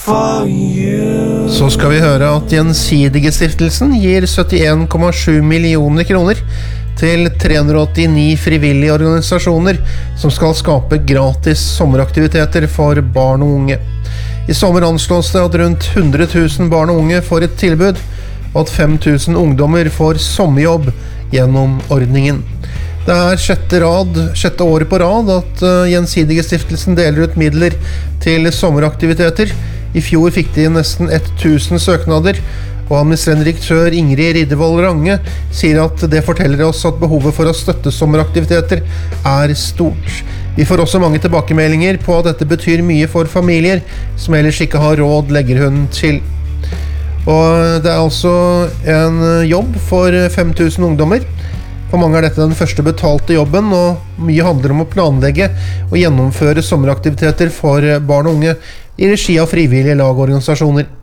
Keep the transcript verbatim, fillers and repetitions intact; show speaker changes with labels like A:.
A: Så skal vi høre at Gjensidige-stiftelsen gir syttien komma sju millioner kroner til tre hundre åttini frivillige organisasjoner som skal skape gratis sommeraktiviteter for barn og unge. I sommer anslås det at rundt hundre tusen barn og unge får et tilbud, og at fem tusen ungdommer får sommerjobb gjennom ordningen. Det er sjette, rad, sjette året på rad at Gjensidige-stiftelsen deler ut midler til sommeraktiviteter. I fjor fikk de nesten tusen søknader, og administrerende direktør Ingrid Riddervold Range sier at det forteller oss at behovet for å støtte sommeraktiviteter er stort. Vi får også mange tilbakemeldinger på at dette betyr mye for familier som ellers ikke har råd, legger hun til. Og det er altså en jobb for fem tusen ungdommer. For mange er dette den første betalte jobben, og mye handler om å planlegge og gjennomføre sommeraktiviteter for barn og unge i regi av frivillige lag og organisasjoner.